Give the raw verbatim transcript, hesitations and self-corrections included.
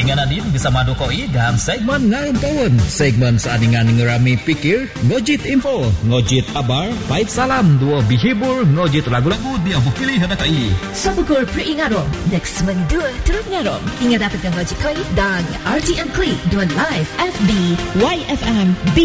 Dengan Nadine bersama Dokoi dan segmen Ngayon Kawan. Segmen seadingan ngerami pikir, ngojit info, ngojit kabar, pait salam, dua bihibur, ngojit lagu-lagu dia pilih hendak kai. Sabukur peringatong, next mendua terus ngarong. Ingat dapatkan ngojit koi dan R T M Klik dua live F B Y F M.